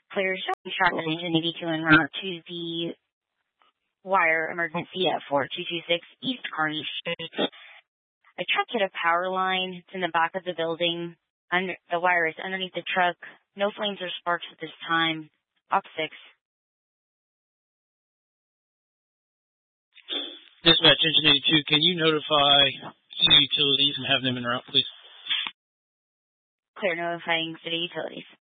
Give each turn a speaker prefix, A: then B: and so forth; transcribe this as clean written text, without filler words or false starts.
A: Clear showing track on engine 82 en route to the wire emergency at 4226 East Kearney Street. A truck hit a power line. It's in the back of the building. The wire is underneath the truck. No flames or sparks at this time. Op 6.
B: Dispatch engine 82, can you notify key utilities and have them en route, please?
A: Clear, notifying city utilities.